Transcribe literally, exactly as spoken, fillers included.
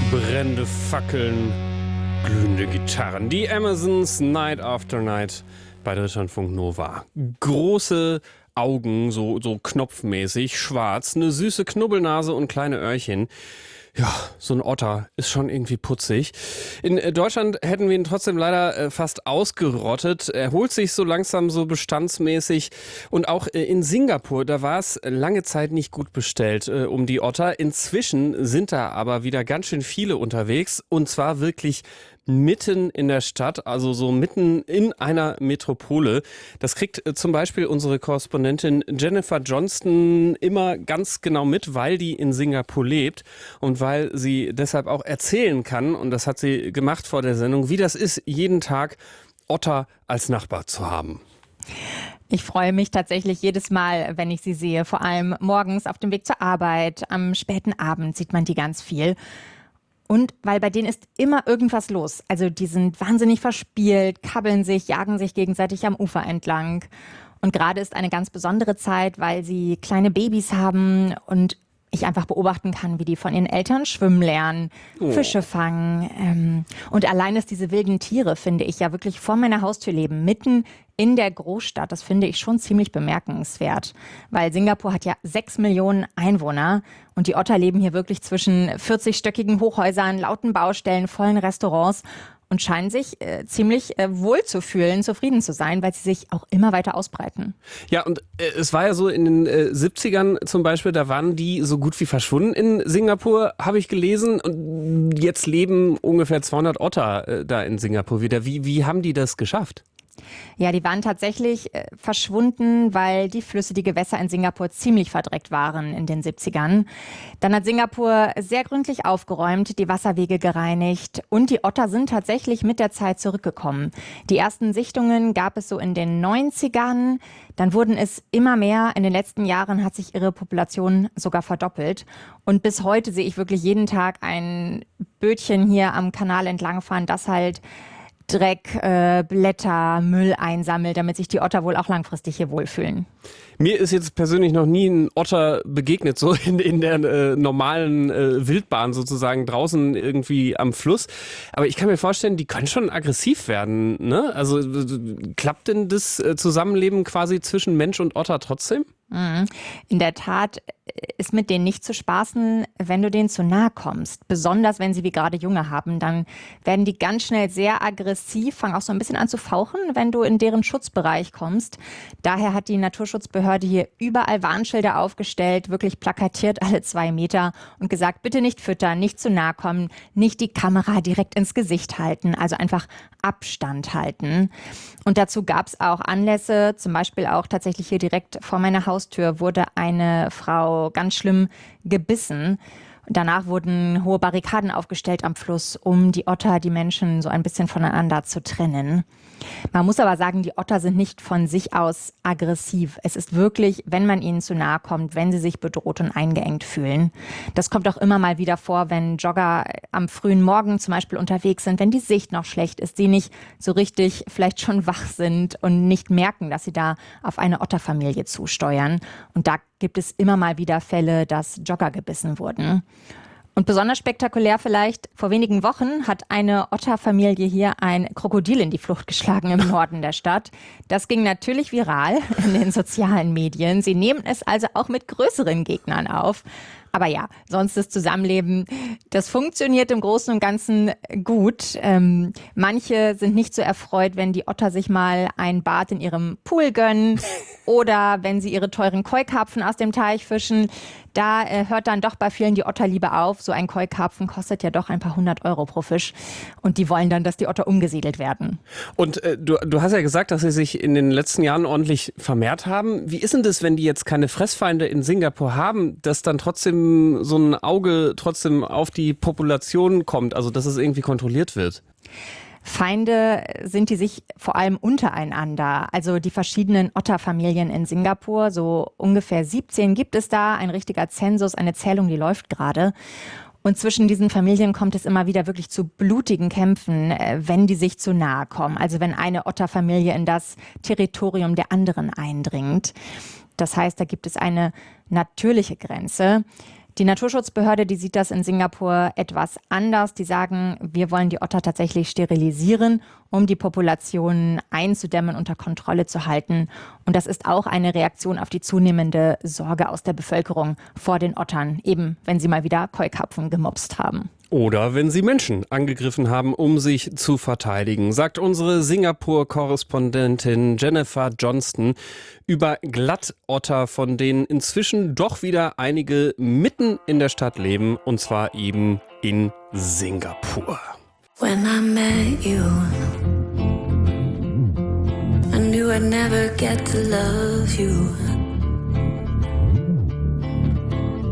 Brennende Fackeln, glühende Gitarren. Die Amazons Night After Night bei Deutschlandfunk Nova. Große Augen, so, so knopfmäßig, schwarz, eine süße Knubbelnase und kleine Öhrchen. Ja, so ein Otter ist schon irgendwie putzig. In Deutschland hätten wir ihn trotzdem leider fast ausgerottet. Er holt sich so langsam so bestandsmäßig. Und auch in Singapur, da war es lange Zeit nicht gut bestellt äh, um die Otter. Inzwischen sind da aber wieder ganz schön viele unterwegs. Und zwar wirklich mitten in der Stadt, also so mitten in einer Metropole. Das kriegt zum Beispiel unsere Korrespondentin Jennifer Johnston immer ganz genau mit, weil die in Singapur lebt und weil sie deshalb auch erzählen kann, und das hat sie gemacht vor der Sendung, wie das ist, jeden Tag Otter als Nachbar zu haben. Ich freue mich tatsächlich jedes Mal, wenn ich sie sehe. Vor allem morgens auf dem Weg zur Arbeit, am späten Abend sieht man die ganz viel. Und weil bei denen ist immer irgendwas los. Also die sind wahnsinnig verspielt, kabbeln sich, jagen sich gegenseitig am Ufer entlang. Und gerade ist eine ganz besondere Zeit, weil sie kleine Babys haben und ich einfach beobachten kann, wie die von ihren Eltern schwimmen lernen, oh. Fische fangen. Ähm, und allein, dass diese wilden Tiere, finde ich, ja wirklich vor meiner Haustür leben, mitten in der Großstadt. Das finde ich schon ziemlich bemerkenswert, weil Singapur hat ja sechs Millionen Einwohner und die Otter leben hier wirklich zwischen vierzig-stöckigen Hochhäusern, lauten Baustellen, vollen Restaurants und scheinen sich äh, ziemlich äh, wohl zu fühlen, zufrieden zu sein, weil sie sich auch immer weiter ausbreiten. Ja, und äh, es war ja so in den äh, siebzigern zum Beispiel, da waren die so gut wie verschwunden in Singapur, habe ich gelesen. Und jetzt leben ungefähr zweihundert Otter äh, da in Singapur wieder. Wie, wie haben die das geschafft? Ja, die waren tatsächlich äh, verschwunden, weil die Flüsse, die Gewässer in Singapur ziemlich verdreckt waren in den siebzigern. Dann hat Singapur sehr gründlich aufgeräumt, die Wasserwege gereinigt und die Otter sind tatsächlich mit der Zeit zurückgekommen. Die ersten Sichtungen gab es so in den neunzigern, dann wurden es immer mehr. In den letzten Jahren hat sich ihre Population sogar verdoppelt. Und bis heute sehe ich wirklich jeden Tag ein Bötchen hier am Kanal entlangfahren, das halt Dreck, äh, Blätter, Müll einsammelt, damit sich die Otter wohl auch langfristig hier wohlfühlen. Mir ist jetzt persönlich noch nie ein Otter begegnet, so in, in der äh, normalen äh, Wildbahn sozusagen draußen irgendwie am Fluss. Aber ich kann mir vorstellen, die können schon aggressiv werden, ne? Also äh, klappt denn das äh, Zusammenleben quasi zwischen Mensch und Otter trotzdem? In der Tat ist mit denen nicht zu spaßen, wenn du denen zu nahe kommst. Besonders wenn sie wie gerade Junge haben, dann werden die ganz schnell sehr aggressiv, fangen auch so ein bisschen an zu fauchen, wenn du in deren Schutzbereich kommst. Daher hat die Naturschutzbehörde hier überall Warnschilder aufgestellt, wirklich plakatiert alle zwei Meter und gesagt, bitte nicht füttern, nicht zu nahe kommen, nicht die Kamera direkt ins Gesicht halten, also einfach Abstand halten. Und dazu gab es auch Anlässe, zum Beispiel auch tatsächlich hier direkt vor meiner Haustür wurde eine Frau ganz schlimm gebissen. Danach wurden hohe Barrikaden aufgestellt am Fluss, um die Otter, die Menschen so ein bisschen voneinander zu trennen. Man muss aber sagen, die Otter sind nicht von sich aus aggressiv. Es ist wirklich, wenn man ihnen zu nahe kommt, wenn sie sich bedroht und eingeengt fühlen. Das kommt auch immer mal wieder vor, wenn Jogger am frühen Morgen zum Beispiel unterwegs sind, wenn die Sicht noch schlecht ist, die nicht so richtig vielleicht schon wach sind und nicht merken, dass sie da auf eine Otterfamilie zusteuern. Und da gibt es immer mal wieder Fälle, dass Jogger gebissen wurden. Und besonders spektakulär vielleicht, vor wenigen Wochen hat eine Otterfamilie hier ein Krokodil in die Flucht geschlagen im Norden der Stadt. Das ging natürlich viral in den sozialen Medien. Sie nehmen es also auch mit größeren Gegnern auf. Aber ja, sonst das Zusammenleben, das funktioniert im Großen und Ganzen gut. Ähm, manche sind nicht so erfreut, wenn die Otter sich mal ein Bad in ihrem Pool gönnen oder wenn sie ihre teuren Koi-Karpfen aus dem Teich fischen. Da äh, hört dann doch bei vielen die Otterliebe auf. So ein Koi-Karpfen kostet ja doch ein paar hundert Euro pro Fisch. Und die wollen dann, dass die Otter umgesiedelt werden. Und äh, du, du hast ja gesagt, dass sie sich in den letzten Jahren ordentlich vermehrt haben. Wie ist denn das, wenn die jetzt keine Fressfeinde in Singapur haben, dass dann trotzdem so ein Auge trotzdem auf die Population kommt, also dass es irgendwie kontrolliert wird? Feinde sind die sich vor allem untereinander, also die verschiedenen Otterfamilien in Singapur, so ungefähr siebzehn gibt es da, ein richtiger Zensus, eine Zählung, die läuft gerade. Und zwischen diesen Familien kommt es immer wieder wirklich zu blutigen Kämpfen, wenn die sich zu nahe kommen, also wenn eine Otterfamilie in das Territorium der anderen eindringt. Das heißt, da gibt es eine natürliche Grenze. Die Naturschutzbehörde, die sieht das in Singapur etwas anders. Die sagen, wir wollen die Otter tatsächlich sterilisieren, um die Populationen einzudämmen, unter Kontrolle zu halten. Und das ist auch eine Reaktion auf die zunehmende Sorge aus der Bevölkerung vor den Ottern, eben wenn sie mal wieder Keukarpfen gemopst haben. Oder wenn sie Menschen angegriffen haben, um sich zu verteidigen, sagt unsere Singapur-Korrespondentin Jennifer Johnston über Glattotter, von denen inzwischen doch wieder einige mitten in der Stadt leben, und zwar eben in Singapur. When I met you, I knew I'd never get to love you.